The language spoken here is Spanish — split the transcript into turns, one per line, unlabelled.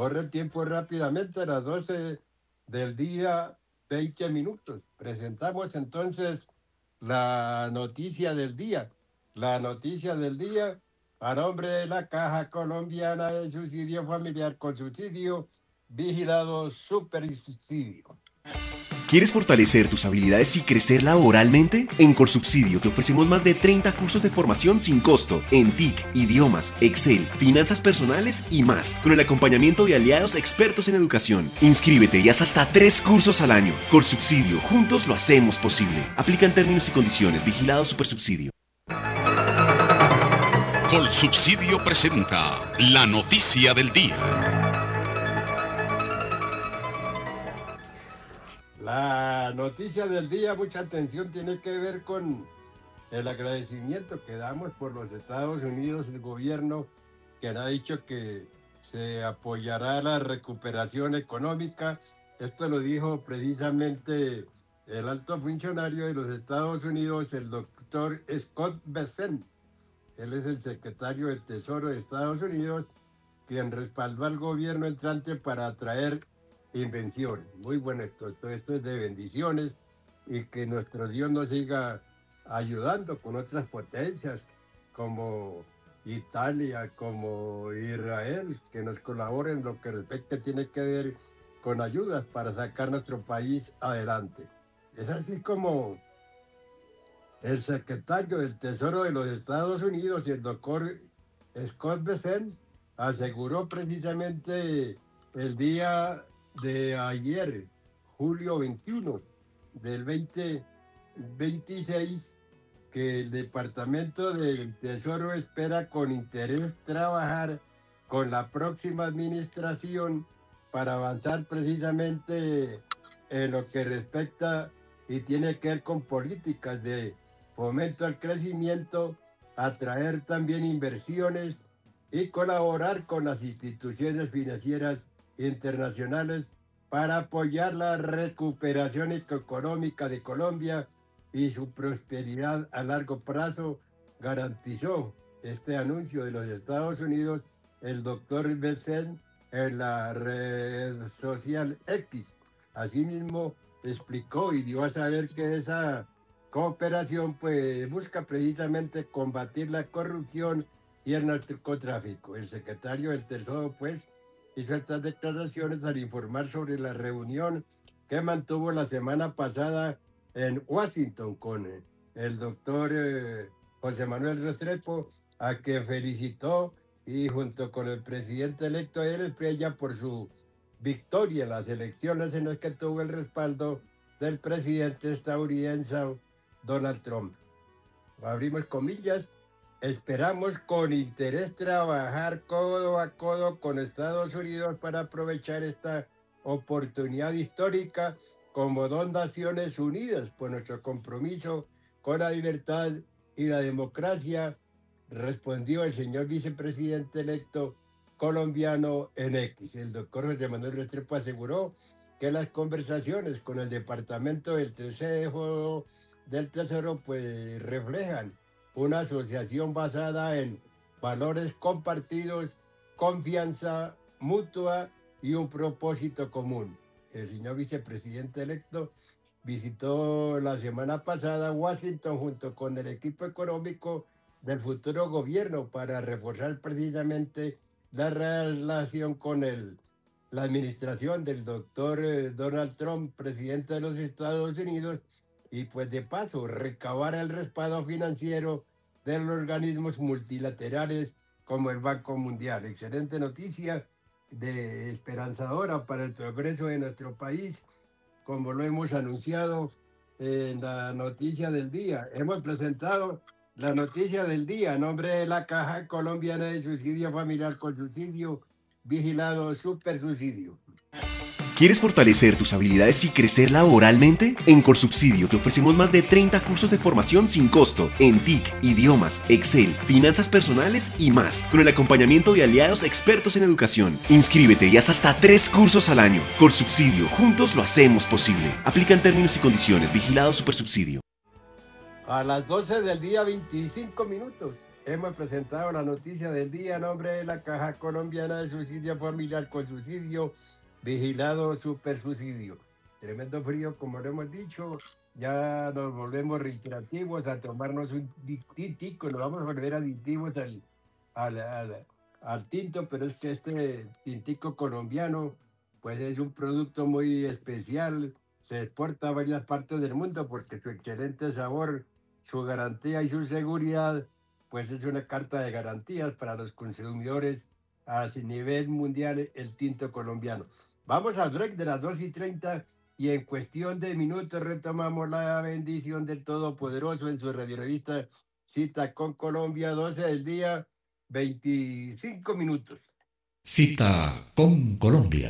Corre el tiempo rápidamente, a las 12 del día, 20 minutos. Presentamos entonces la noticia del día. La noticia del día a nombre de la Caja Colombiana de Subsidio Familiar con Subsidio, vigilado Supersubsidio.
¿Quieres fortalecer tus habilidades y crecer laboralmente? En Corsubsidio te ofrecemos más de 30 cursos de formación sin costo en TIC, idiomas, Excel, finanzas personales y más, con el acompañamiento de aliados expertos en educación. Inscríbete y haz hasta 3 cursos al año. Corsubsidio, juntos lo hacemos posible. Aplican términos y condiciones. Vigilado Supersubsidio.
Colsubsidio presenta la noticia del día.
La noticia del día, mucha atención, tiene que ver con el agradecimiento que damos por los Estados Unidos, el gobierno que ha dicho que se apoyará la recuperación económica. Esto lo dijo precisamente el alto funcionario de los Estados Unidos, el doctor Scott Bessent. Él es el secretario del Tesoro de Estados Unidos, quien respaldó al gobierno entrante para atraer invenciones. Muy bueno, esto es de bendiciones, y que nuestro Dios nos siga ayudando con otras potencias como Italia, como Israel, que nos colaboren en lo que respecta tiene que ver con ayudas para sacar nuestro país adelante. Es así como el secretario del Tesoro de los Estados Unidos, el doctor Scott Bessent, aseguró precisamente el día de ayer, julio 21 del 2026, que el Departamento del Tesoro espera con interés trabajar con la próxima administración para avanzar precisamente en lo que respecta y tiene que ver con políticas de fomento al crecimiento, atraer también inversiones y colaborar con las instituciones financieras internacionales para apoyar la recuperación económica de Colombia y su prosperidad a largo plazo, garantizó este anuncio de los Estados Unidos el doctor Bessent en la red social X. Asimismo, explicó y dio a saber que esa cooperación pues busca precisamente combatir la corrupción y el narcotráfico. El secretario del Tesoro pues hizo estas declaraciones al informar sobre la reunión que mantuvo la semana pasada en Washington con el doctor José Manuel Restrepo, a quien felicitó, y junto con el presidente electo Eles Prella por su victoria en las elecciones en las que tuvo el respaldo del presidente estadounidense Donald Trump. Abrimos comillas. Esperamos con interés trabajar codo a codo con Estados Unidos para aprovechar esta oportunidad histórica como dos naciones unidas por nuestro compromiso con la libertad y la democracia, respondió el señor vicepresidente electo colombiano en X. El doctor José Manuel Restrepo aseguró que las conversaciones con el Departamento del Tesoro pues reflejan una asociación basada en valores compartidos, confianza mutua y un propósito común. El señor vicepresidente electo visitó la semana pasada Washington junto con el equipo económico del futuro gobierno para reforzar precisamente la relación con la administración del doctor Donald Trump, presidente de los Estados Unidos, y pues de paso recabar el respaldo financiero de los organismos multilaterales como el Banco Mundial. Excelente noticia, de esperanzadora para el progreso de nuestro país, como lo hemos anunciado en la noticia del día. Hemos presentado la noticia del día a nombre de la Caja Colombiana de Subsidio Familiar con Subsidio, vigilado Supersubsidio.
¿Quieres fortalecer tus habilidades y crecer laboralmente? En Corsubsidio te ofrecemos más de 30 cursos de formación sin costo en TIC, idiomas, Excel, finanzas personales y más, con el acompañamiento de aliados expertos en educación. Inscríbete y haz hasta 3 cursos al año. Corsubsidio, juntos lo hacemos posible. Aplican términos y condiciones. Vigilado Supersubsidio.
A las 12 del día, 25 minutos. hemos presentado la noticia del día a nombre de la Caja Colombiana de Subsidio Familiar con Subsidio, vigilado super subsidio. Tremendo frío, como lo hemos dicho, ya nos volvemos recreativos a tomarnos un tintico, nos vamos a volver adictivos al tinto, pero es que este tintico colombiano, pues es un producto muy especial, se exporta a varias partes del mundo porque su excelente sabor, su garantía y su seguridad, pues es una carta de garantías para los consumidores a nivel mundial, el tinto colombiano. Vamos al break de las 2:30 y en cuestión de minutos retomamos la bendición del Todopoderoso en su radiorevista Cita con Colombia, 12 del día, 25 minutos.
Cita con Colombia.